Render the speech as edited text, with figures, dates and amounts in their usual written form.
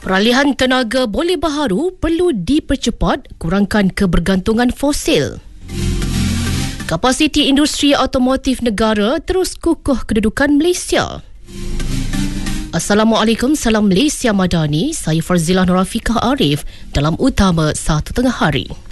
Peralihan tenaga boleh baharu perlu dipercepat, kurangkan kebergantungan fosil. Kapasiti industri automotif negara terus kukuh kedudukan Malaysia. Assalamualaikum, salam Malaysia Madani. Saya Farzilah Nurafiqah Arif dalam Utama 1 Tengah Hari.